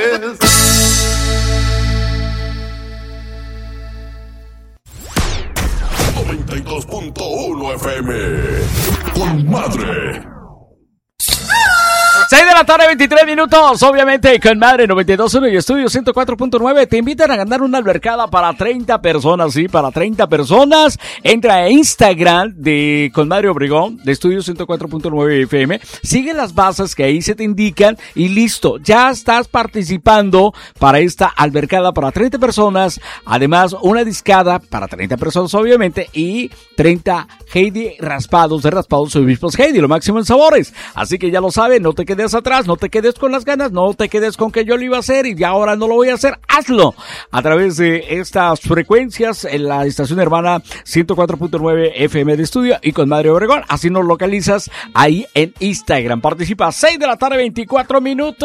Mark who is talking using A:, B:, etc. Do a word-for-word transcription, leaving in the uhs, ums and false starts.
A: noventa y dos punto uno F M. Con madre.
B: seis de la tarde, veintitrés minutos, obviamente con Madre noventa y dos punto uno y Estudio ciento cuatro punto nueve te invitan a ganar una albercada para treinta personas, sí, para treinta personas. Entra a Instagram de Con Madre Obregón, de Estudio ciento cuatro punto nueve F M, sigue las bases que ahí se te indican y listo, ya estás participando para esta albercada para treinta personas, además una discada para treinta personas obviamente y treinta Heidi raspados de raspados y obispos Heidi, lo máximo en sabores, así que ya lo saben, no te quedes atrás, no te quedes con las ganas, no te quedes con que yo lo iba a hacer y ahora no lo voy a hacer, hazlo a través de estas frecuencias en la estación hermana ciento cuatro punto nueve F M de Estudio y Con Madre Obregón, así nos localizas ahí en Instagram, participa, seis de la tarde, veinticuatro minutos.